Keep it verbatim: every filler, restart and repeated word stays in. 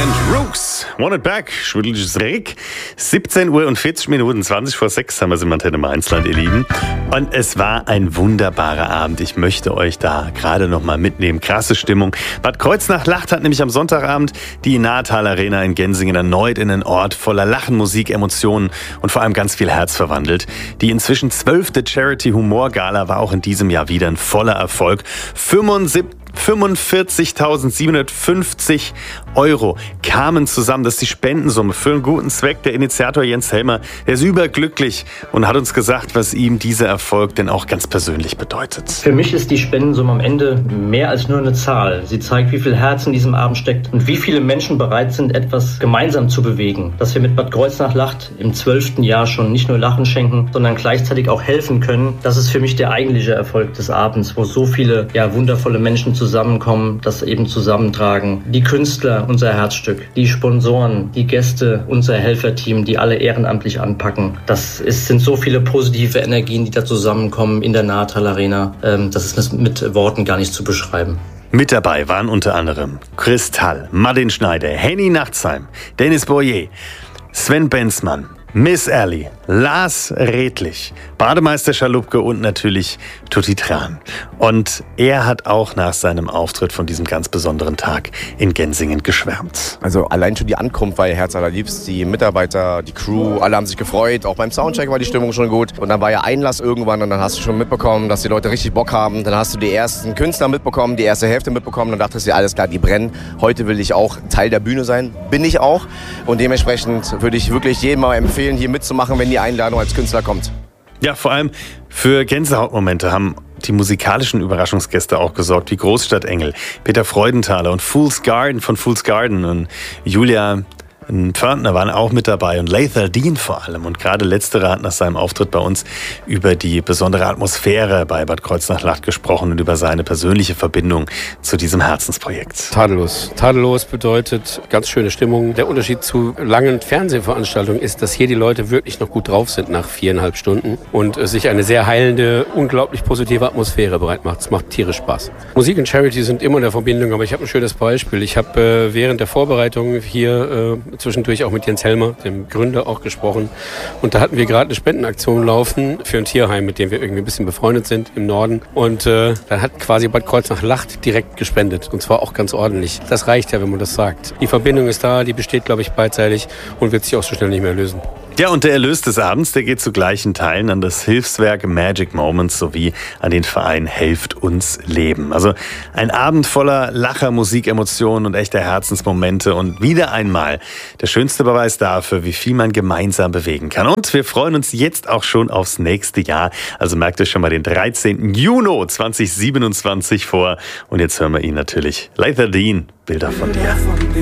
and Rooks, Want It Back, schwuddeliges Rick. siebzehn Uhr und vierzig Minuten, zwanzig vor sechs haben wir es im Antenne Mainzland, ihr Lieben. Und es war ein wunderbarer Abend. Ich möchte euch da gerade noch mal mitnehmen. Krasse Stimmung. Bad Kreuznach-Lacht hat nämlich am Sonntagabend die Nahtal Arena in Gensingen erneut in einen Ort voller Lachen, Musik, Emotionen und vor allem ganz viel Herz verwandelt. Die inzwischen zwölfte Charity Humor Gala war auch in diesem Jahr wieder ein voller Erfolg. fünfundvierzigtausendsiebenhundertfünfzig Euro kamen zusammen. Das ist die Spendensumme für einen guten Zweck. Der Initiator Jens Helmer, der ist überglücklich und hat uns gesagt, was ihm dieser Erfolg denn auch ganz persönlich bedeutet. Für mich ist die Spendensumme am Ende mehr als nur eine Zahl. Sie zeigt, wie viel Herz in diesem Abend steckt und wie viele Menschen bereit sind, etwas gemeinsam zu bewegen. Dass wir mit Bad Kreuznach-Lacht im zwölften Jahr schon nicht nur Lachen schenken, sondern gleichzeitig auch helfen können, das ist für mich der eigentliche Erfolg des Abends, wo so viele ja, wundervolle Menschen zusammenkommen, das eben zusammentragen. Die Künstler, unser Herzstück, die Sponsoren, die Gäste, unser Helferteam, die alle ehrenamtlich anpacken. Das ist, sind so viele positive Energien, die da zusammenkommen in der Nahtal Arena. Ähm, das ist mit Worten gar nicht zu beschreiben. Mit dabei waren unter anderem Kristall, Martin Schneider, Henny Nachtsheim, Dennis Boyer, Sven Benzmann, Miss Ellie, Lars Redlich, Bademeister Schalupke und natürlich Tutti Tran. Und er hat auch nach seinem Auftritt von diesem ganz besonderen Tag in Gensingen geschwärmt. Also allein schon die Ankunft war ihr Herz allerliebst. Die Mitarbeiter, die Crew, alle haben sich gefreut. Auch beim Soundcheck war die Stimmung schon gut. Und dann war ja Einlass irgendwann und dann hast du schon mitbekommen, dass die Leute richtig Bock haben. Dann hast du die ersten Künstler mitbekommen, die erste Hälfte mitbekommen. Dann dachtest du dir, alles klar, die brennen. Heute will ich auch Teil der Bühne sein. Bin ich auch. Und dementsprechend würde ich wirklich jedem mal empfehlen, hier mitzumachen, wenn die Einladung als Künstler kommt. Ja, vor allem für Gänsehautmomente haben die musikalischen Überraschungsgäste auch gesorgt, wie Großstadtengel, Peter Freudenthaler und Fool's Garden von Fool's Garden und Julia Pförtner waren auch mit dabei und Lather Dean vor allem. Und gerade letzterer hat nach seinem Auftritt bei uns über die besondere Atmosphäre bei Bad Kreuznach-Lacht gesprochen und über seine persönliche Verbindung zu diesem Herzensprojekt. Tadellos. Tadellos bedeutet ganz schöne Stimmung. Der Unterschied zu langen Fernsehveranstaltungen ist, dass hier die Leute wirklich noch gut drauf sind nach viereinhalb Stunden und es sich eine sehr heilende, unglaublich positive Atmosphäre bereit macht. Es macht tierisch Spaß. Musik und Charity sind immer in der Verbindung, aber ich habe ein schönes Beispiel. Ich habe äh, während der Vorbereitung hier äh, zwischendurch auch mit Jens Helmer, dem Gründer, auch gesprochen. Und da hatten wir gerade eine Spendenaktion laufen für ein Tierheim, mit dem wir irgendwie ein bisschen befreundet sind im Norden. Und äh, da hat quasi Bad Kreuznach-Lacht direkt gespendet. Und zwar auch ganz ordentlich. Das reicht ja, wenn man das sagt. Die Verbindung ist da, die besteht, glaube ich, beidseitig und wird sich auch so schnell nicht mehr lösen. Ja, und der Erlös des Abends, der geht zu gleichen Teilen an das Hilfswerk Magic Moments sowie an den Verein Helft uns Leben. Also ein Abend voller Lacher, Musik, Emotionen und echter Herzensmomente und wieder einmal der schönste Beweis dafür, wie viel man gemeinsam bewegen kann. Und wir freuen uns jetzt auch schon aufs nächste Jahr. Also merkt euch schon mal den dreizehnten Juni zweitausendsiebenundzwanzig vor. Und jetzt hören wir ihn natürlich. Lather Dean, Bilder von dir.